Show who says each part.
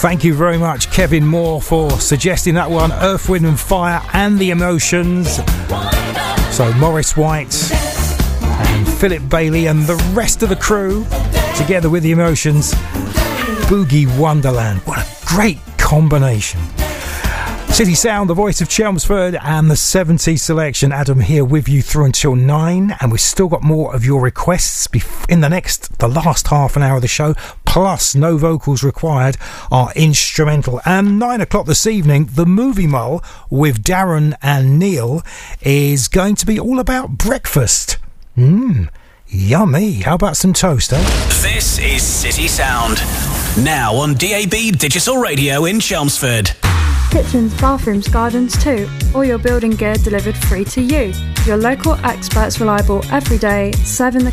Speaker 1: Thank you very much, Kevin Moore, for suggesting that one. Earth, Wind and Fire and the Emotions. So Maurice White and Philip Bailey and the rest of the crew, together with the Emotions. Boogie Wonderland. What a great combination. City Sound, the voice of Chelmsford and the 70s selection. Adam here with you through until 9, and we've still got more of your requests in the last half an hour of the show, plus no vocals required, are instrumental. And 9 o'clock this evening, the Movie Mole with Darren and Neil is going to be all about breakfast. Yummy. How about some toast, eh?
Speaker 2: This is City Sound, now on DAB Digital Radio in Chelmsford.
Speaker 3: Kitchens, bathrooms, gardens too. All your building gear delivered free to you. Your local experts, reliable every day, serving the